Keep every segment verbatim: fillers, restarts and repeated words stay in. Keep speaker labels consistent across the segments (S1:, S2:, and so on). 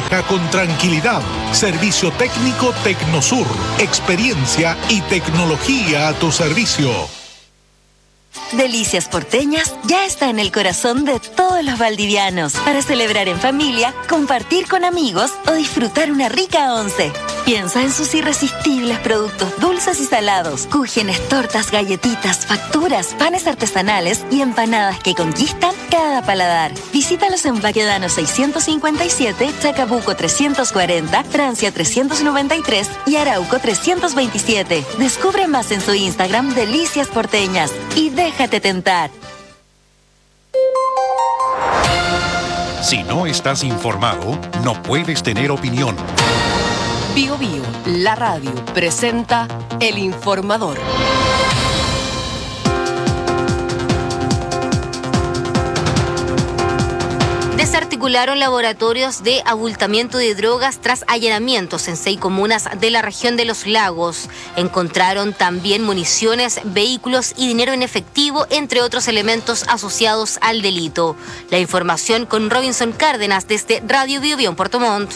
S1: Trabaja con tranquilidad. Servicio técnico Tecnosur. Experiencia y tecnología a tu servicio.
S2: Delicias Porteñas ya está en el corazón de todos los valdivianos para celebrar en familia, compartir con amigos o disfrutar una rica once. Piensa en sus irresistibles productos dulces y salados, cúgenes, tortas, galletitas, facturas, panes artesanales y empanadas que conquistan cada paladar. Visítalos en Baquedano seiscientos cincuenta y siete, Chacabuco trescientos cuarenta, Francia trescientos noventa y tres y Arauco trescientos veintisiete. Descubre más en su Instagram Delicias Porteñas y déjate tentar.
S3: Si no estás informado, no puedes tener opinión.
S4: Bio Bio, la radio, presenta El Informador.
S5: Desarticularon laboratorios de abultamiento de drogas tras allanamientos en seis comunas de la región de Los Lagos. Encontraron también municiones, vehículos y dinero en efectivo, entre otros elementos asociados al delito. La información con Robinson Cárdenas desde Radio Bio Bio en Puerto Montt.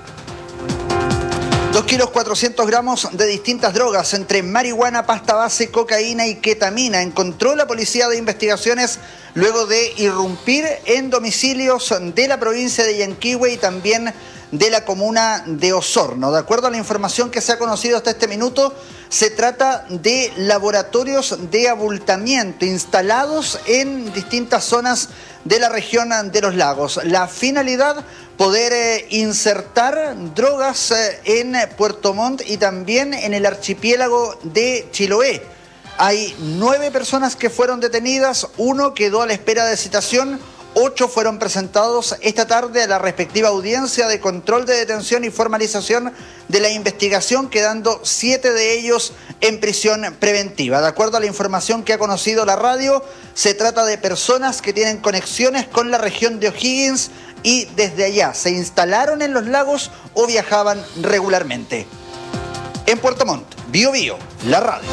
S6: dos kilos cuatrocientos gramos de distintas drogas, entre marihuana, pasta base, cocaína y ketamina, encontró la Policía de Investigaciones luego de irrumpir en domicilios de la provincia de Yanquihue y también de la comuna de Osorno. De acuerdo a la información que se ha conocido hasta este minuto, se trata de laboratorios de abultamiento instalados en distintas zonas de la región de Los Lagos. La finalidad, poder eh, insertar drogas eh, en Puerto Montt y también en el archipiélago de Chiloé. Hay nueve personas que fueron detenidas, uno quedó a la espera de citación, ocho fueron presentados esta tarde a la respectiva audiencia de control de detención y formalización de la investigación, quedando siete de ellos en prisión preventiva. De acuerdo a la información que ha conocido la radio, se trata de personas que tienen conexiones con la región de O'Higgins y desde allá se instalaron en Los Lagos o viajaban regularmente. En Puerto Montt, Bio Bio, la radio.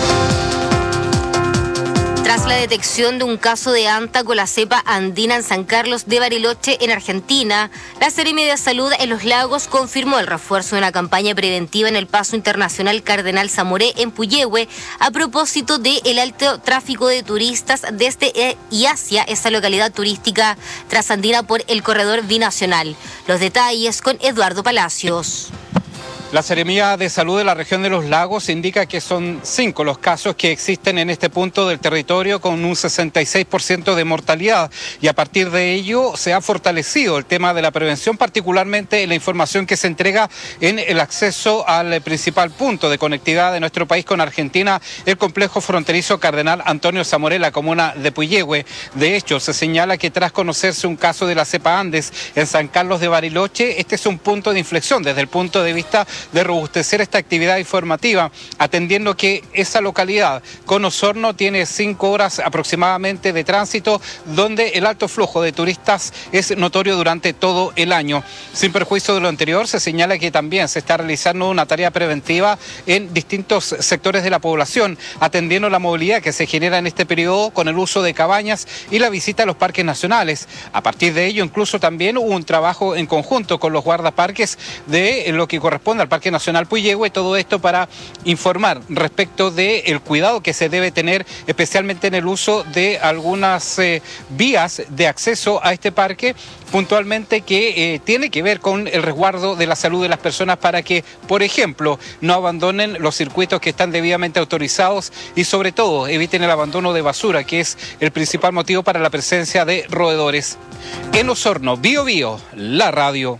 S5: Tras la detección de un caso de anta con la cepa andina en San Carlos de Bariloche, en Argentina, la Seremi de Salud en Los Lagos confirmó el refuerzo de una campaña preventiva en el Paso Internacional Cardenal Zamoré en Puyehue a propósito del alto tráfico de turistas desde y hacia esa localidad turística trasandina por el corredor binacional. Los detalles con Eduardo Palacios.
S7: La Seremía de Salud de la región de Los Lagos indica que son cinco los casos que existen en este punto del territorio con un sesenta y seis por ciento de mortalidad y a partir de ello se ha fortalecido el tema de la prevención, particularmente en la información que se entrega en el acceso al principal punto de conectividad de nuestro país con Argentina, el complejo fronterizo Cardenal Antonio Zamoré, la comuna de Puyehue. De hecho, se señala que tras conocerse un caso de la cepa Andes en San Carlos de Bariloche, este es un punto de inflexión desde el punto de vista de robustecer esta actividad informativa, atendiendo que esa localidad con Osorno tiene cinco horas aproximadamente de tránsito, donde el alto flujo de turistas es notorio durante todo el año. Sin perjuicio de lo anterior, se señala que también se está realizando una tarea preventiva en distintos sectores de la población, atendiendo la movilidad que se genera en este periodo con el uso de cabañas y la visita a los parques nacionales. A partir de ello, incluso también hubo un trabajo en conjunto con los guardaparques de lo que corresponde al Parque Nacional Puyehue, todo esto para informar respecto del cuidado que se debe tener, especialmente en el uso de algunas eh, vías de acceso a este parque, puntualmente que eh, tiene que ver con el resguardo de la salud de las personas para que, por ejemplo, no abandonen los circuitos que están debidamente autorizados y sobre todo eviten el abandono de basura, que es el principal motivo para la presencia de roedores. En Osorno, Bio Bio, la radio.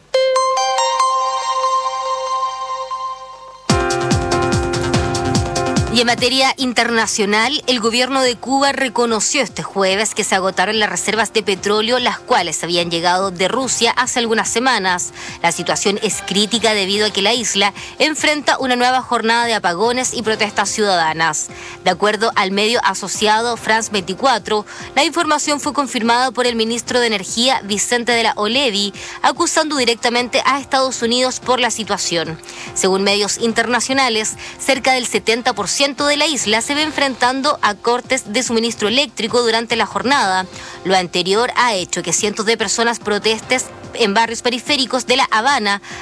S5: Y en materia internacional, el gobierno de Cuba reconoció este jueves que se agotaron las reservas de petróleo, las cuales habían llegado de Rusia hace algunas semanas. La situación es crítica debido a que la isla enfrenta una nueva jornada de apagones y protestas ciudadanas. De acuerdo al medio asociado France veinticuatro, la información fue confirmada por el ministro de Energía, Vicente de la Olevi, acusando directamente a Estados Unidos por la situación. Según medios internacionales, cerca del setenta por ciento de la isla se ve enfrentando a cortes de suministro eléctrico durante la jornada. Lo anterior ha hecho que cientos de personas protesten en barrios periféricos de La Habana